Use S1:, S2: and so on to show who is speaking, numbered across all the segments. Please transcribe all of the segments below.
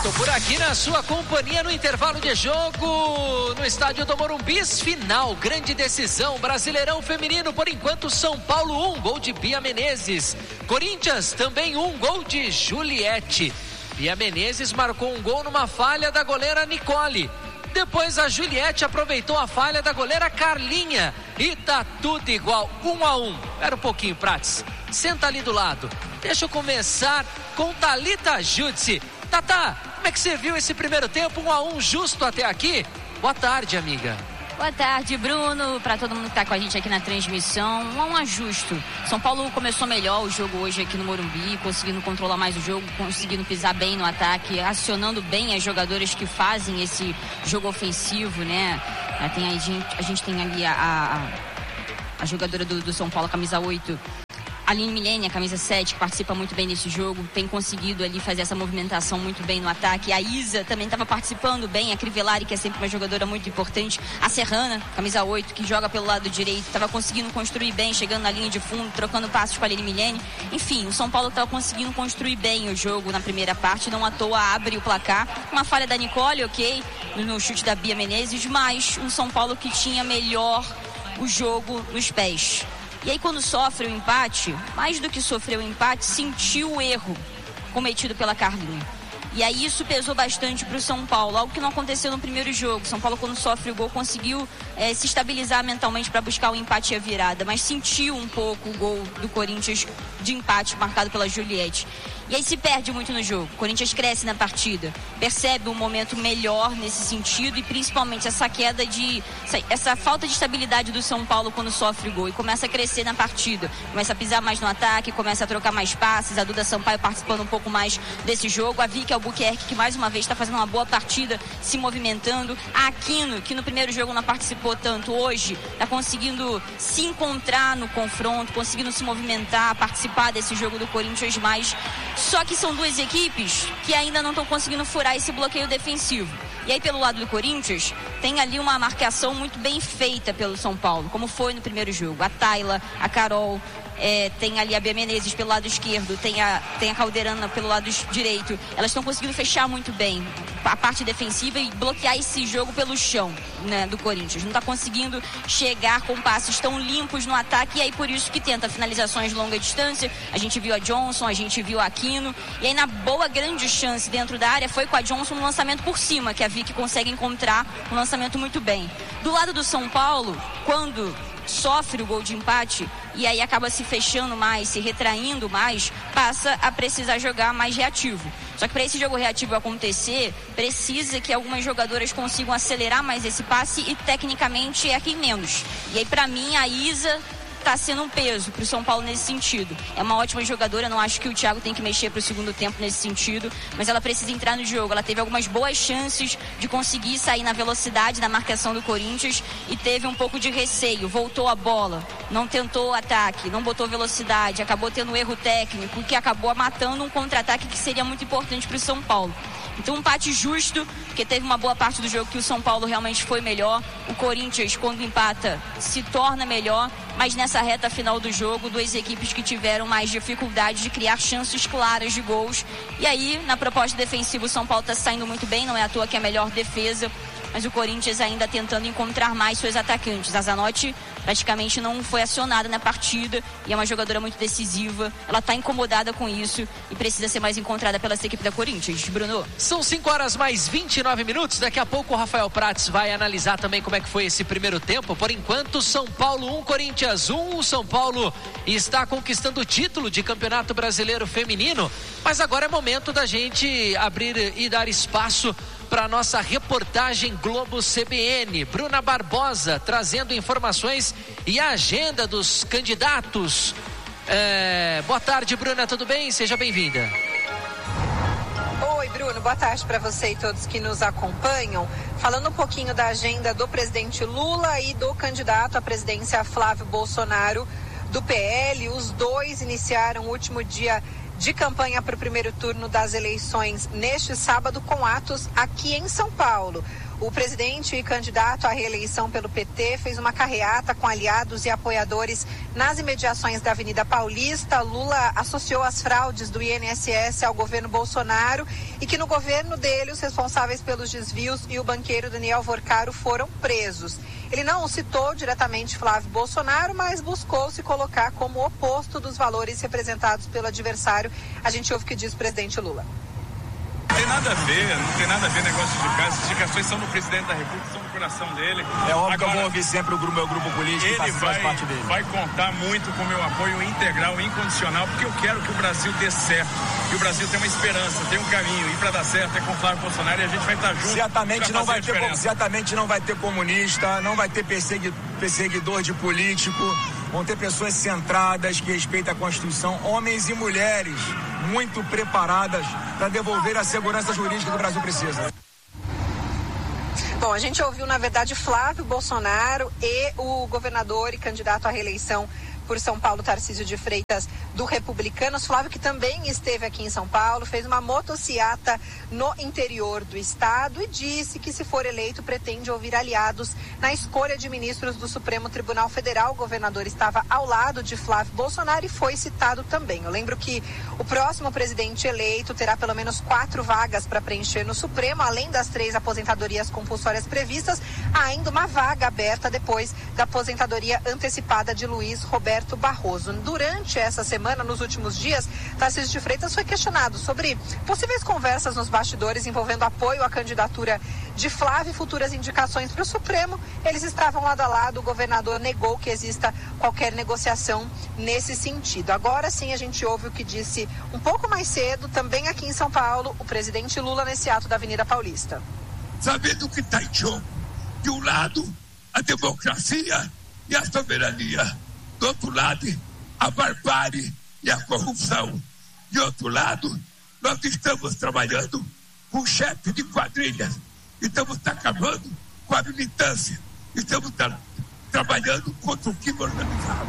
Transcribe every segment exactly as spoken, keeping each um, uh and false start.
S1: Tô por aqui na sua companhia no intervalo de jogo no estádio do Morumbi. Final, grande decisão, Brasileirão Feminino. Por enquanto, São Paulo um, gol de Bia Menezes. Corinthians também um, gol de Juliette. Bia Menezes marcou um gol numa falha da goleira Nicole. Depois a Juliette aproveitou a falha da goleira Carlinha. E tá tudo igual, um a um. Espera um pouquinho, Prates. Senta ali do lado. Deixa eu começar com Thalita Jutsi. Tatá, como é que você viu esse primeiro tempo? Um a um justo até aqui? Boa tarde, amiga.
S2: Boa tarde, Bruno, para todo mundo que está com a gente aqui na transmissão. Um a um ajusto. São Paulo começou melhor o jogo hoje aqui no Morumbi, conseguindo controlar mais o jogo, conseguindo pisar bem no ataque, acionando bem as jogadoras que fazem esse jogo ofensivo, né? Tem a, gente, a gente tem ali a, a, a jogadora do, do São Paulo, a camisa oito, Aline Milene, a camisa sete, que participa muito bem desse jogo, tem conseguido ali fazer essa movimentação muito bem no ataque. A Isa também estava participando bem, a Crivellari, que é sempre uma jogadora muito importante. A Serrana, camisa oito, que joga pelo lado direito, estava conseguindo construir bem, chegando na linha de fundo, trocando passos com a Aline Milene. Enfim, o São Paulo estava conseguindo construir bem o jogo na primeira parte, não à toa abre o placar. Uma falha da Nicole, ok, no chute da Bia Menezes, mas um São Paulo que tinha melhor o jogo nos pés. E aí, quando sofre o empate, mais do que sofreu o empate, sentiu o erro cometido pela Carlinha. E aí isso pesou bastante para o São Paulo, algo que não aconteceu no primeiro jogo. São Paulo, quando sofre o gol, conseguiu é, se estabilizar mentalmente para buscar o empate e a virada, mas sentiu um pouco o gol do Corinthians de empate marcado pela Juliette. E aí se perde muito no jogo. O Corinthians cresce na partida, percebe um momento melhor nesse sentido e principalmente essa queda de... Essa, essa falta de estabilidade do São Paulo quando sofre o gol e começa a crescer na partida. Começa a pisar mais no ataque, começa a trocar mais passes, a Duda Sampaio participando um pouco mais desse jogo. A Vicky Albuquerque, que mais uma vez está fazendo uma boa partida, se movimentando. A Aquino, que no primeiro jogo não participou tanto, hoje está conseguindo se encontrar no confronto, conseguindo se movimentar, participar desse jogo do Corinthians mais... Só que são duas equipes que ainda não estão conseguindo furar esse bloqueio defensivo. E aí, pelo lado do Corinthians, tem ali uma marcação muito bem feita pelo São Paulo, como foi no primeiro jogo. A Tayla, a Carol, é, tem ali a Bia Menezes pelo lado esquerdo, tem a, tem a Calderana pelo lado direito. Elas estão conseguindo fechar muito bem a parte defensiva e bloquear esse jogo pelo chão, né, do Corinthians. Não está conseguindo chegar com passes tão limpos no ataque, e aí por isso que tenta finalizações de longa distância. A gente viu a Johnson, a gente viu a Aquino, e aí na boa grande chance dentro da área foi com a Johnson no lançamento por cima, que a Vicky consegue encontrar um lançamento muito bem. Do lado do São Paulo, quando sofre o gol de empate e aí acaba se fechando mais, se retraindo mais, passa a precisar jogar mais reativo. Só que para esse jogo reativo acontecer, precisa que algumas jogadoras consigam acelerar mais esse passe e tecnicamente errem menos. E aí, para mim, a Isa está sendo um peso para o São Paulo nesse sentido. É uma ótima jogadora, não acho que o Thiago tem que mexer para o segundo tempo nesse sentido, mas ela precisa entrar no jogo. Ela teve algumas boas chances de conseguir sair na velocidade da marcação do Corinthians e teve um pouco de receio, voltou a bola, não tentou ataque, não botou velocidade, acabou tendo um erro técnico que acabou matando um contra-ataque que seria muito importante para o São Paulo. Então, um empate justo, porque teve uma boa parte do jogo que o São Paulo realmente foi melhor. O Corinthians, quando empata, se torna melhor, mas nessa reta final do jogo, duas equipes que tiveram mais dificuldade de criar chances claras de gols. E aí, na proposta defensiva, o São Paulo está saindo muito bem, não é à toa que é a melhor defesa, mas o Corinthians ainda tentando encontrar mais seus atacantes. A Zanotti praticamente não foi acionada na partida e é uma jogadora muito decisiva. Ela está incomodada com isso e precisa ser mais encontrada pela equipe da Corinthians. Bruno?
S1: São cinco horas mais vinte e nove minutos. Daqui a pouco o Rafael Prates vai analisar também como é que foi esse primeiro tempo. Por enquanto, São Paulo um, Corinthians um. O São Paulo está conquistando o título de Campeonato Brasileiro Feminino. Mas agora é momento da gente abrir e dar espaço para nossa reportagem Globo C B N. Bruna Barbosa trazendo informações e a agenda dos candidatos. É... Boa tarde, Bruna, tudo bem? Seja bem-vinda.
S3: Oi, Bruno, boa tarde para você e todos que nos acompanham. Falando um pouquinho da agenda do presidente Lula e do candidato à presidência Flávio Bolsonaro do P L. Os dois iniciaram o último dia de campanha para o primeiro turno das eleições neste sábado com atos aqui em São Paulo. O presidente e candidato à reeleição pelo P T fez uma carreata com aliados e apoiadores nas imediações da Avenida Paulista. Lula associou as fraudes do I N S S ao governo Bolsonaro e que no governo dele os responsáveis pelos desvios e o banqueiro Daniel Vorcaro foram presos. Ele não citou diretamente Flávio Bolsonaro, mas buscou se colocar como oposto dos valores representados pelo adversário. A gente ouve o que diz o presidente Lula.
S4: Não tem nada a ver, não tem nada a ver negócio de casa. As indicações são do presidente da República, são do coração dele.
S5: É óbvio. Agora, que eu vou ouvir sempre o meu grupo político
S4: ele
S5: que faz,
S4: vai,
S5: faz parte dele.
S4: vai contar muito com o meu apoio integral, incondicional, porque eu quero que o Brasil dê certo, que o Brasil tenha uma esperança, tenha um caminho, e para dar certo é com o Flávio Bolsonaro e a gente vai estar junto.
S5: Certamente não vai ter, certamente não vai ter comunista, não vai ter persegui, perseguidor de político, vão ter pessoas centradas que respeitam a Constituição, homens e mulheres muito preparadas para devolver a segurança jurídica que o Brasil precisa.
S3: Bom, a gente ouviu, na verdade, Flávio Bolsonaro e o governador e candidato à reeleição por São Paulo, Tarcísio de Freitas, do Republicanos. Flávio, que também esteve aqui em São Paulo, fez uma motociata no interior do estado e disse que, se for eleito, pretende ouvir aliados na escolha de ministros do Supremo Tribunal Federal. O governador estava ao lado de Flávio Bolsonaro e foi citado também. Eu lembro que o próximo presidente eleito terá pelo menos quatro vagas para preencher no Supremo, além das três aposentadorias compulsórias previstas, há ainda uma vaga aberta depois da aposentadoria antecipada de Luiz Roberto Barroso. Durante essa semana, nos últimos dias, Tarcísio de Freitas foi questionado sobre possíveis conversas nos bastidores envolvendo apoio à candidatura de Flávio e futuras indicações para o Supremo. Eles estavam lado a lado, o governador negou que exista qualquer negociação nesse sentido. Agora sim a gente ouve o que disse um pouco mais cedo, também aqui em São Paulo, o presidente Lula nesse ato da Avenida Paulista.
S6: Sabendo que está em jogo, de um lado, a democracia e a soberania. Do outro lado, a barbárie e a corrupção. De outro lado, nós estamos trabalhando com o chefe de quadrilha. Estamos acabando com a militância. Estamos tra- trabalhando contra o crime organizado.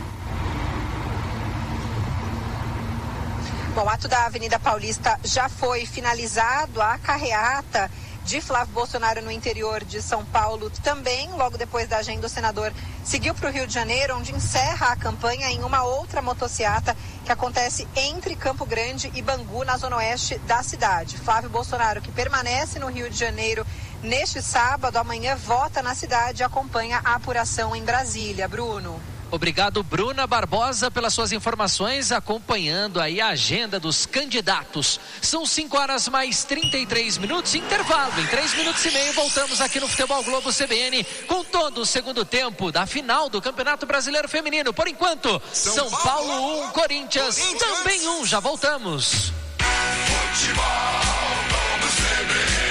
S3: Bom, o ato da Avenida Paulista já foi finalizado. A carreata de Flávio Bolsonaro no interior de São Paulo também, logo depois da agenda, o senador seguiu para o Rio de Janeiro, onde encerra a campanha em uma outra motociata que acontece entre Campo Grande e Bangu, na zona oeste da cidade. Flávio Bolsonaro, que permanece no Rio de Janeiro neste sábado, amanhã vota na cidade e acompanha a apuração em Brasília. Bruno.
S1: Obrigado, Bruna Barbosa, pelas suas informações, acompanhando aí a agenda dos candidatos. São cinco horas mais trinta e três minutos, intervalo. Em três minutos e meio voltamos aqui no Futebol Globo C B N com todo o segundo tempo da final do Campeonato Brasileiro Feminino. Por enquanto, São, São Paulo um, Corinthians, Corinthians também um. Já voltamos. Futebol Globo C B N.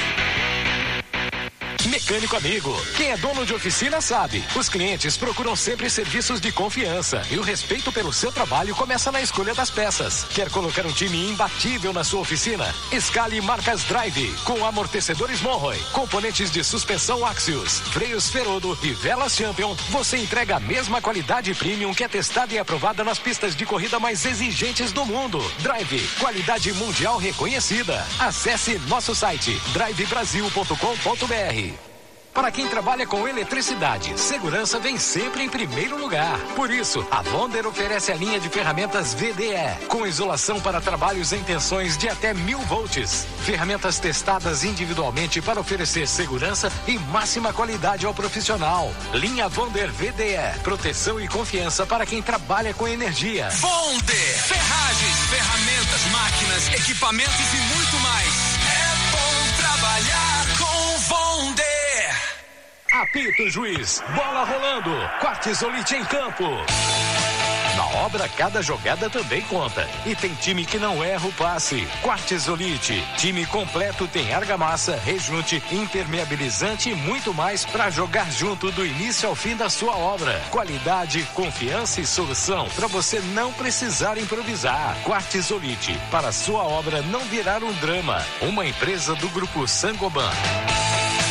S7: Mecânico amigo, quem é dono de oficina sabe, os clientes procuram sempre serviços de confiança e o respeito pelo seu trabalho começa na escolha das peças. Quer colocar um time imbatível na sua oficina? Escale marcas Drive, com amortecedores Monroe, componentes de suspensão Axios, freios Ferodo e velas Champion. Você entrega a mesma qualidade premium que é testada e aprovada nas pistas de corrida mais exigentes do mundo. Drive, qualidade mundial reconhecida. Acesse nosso site drive brasil ponto com ponto b r. Para quem trabalha com eletricidade, segurança vem sempre em primeiro lugar. Por isso, a Wonder oferece a linha de ferramentas V D E, com isolação para trabalhos em tensões de até mil volts. Ferramentas testadas individualmente para oferecer segurança e máxima qualidade ao profissional. Linha Wonder V D E, proteção e confiança para quem trabalha com energia.
S8: Wonder, ferragens, ferramentas, máquinas, equipamentos e muito mais. É bom trabalhar com Wonder.
S7: Apito juiz, bola rolando, Quartzolite em campo. Na obra, cada jogada também conta. E tem time que não erra o passe. Quartzolite, time completo, tem argamassa, rejunte, impermeabilizante e muito mais para jogar junto do início ao fim da sua obra. Qualidade, confiança e solução para você não precisar improvisar. Quartzolite, para sua obra não virar um drama. Uma empresa do Grupo Sangoban.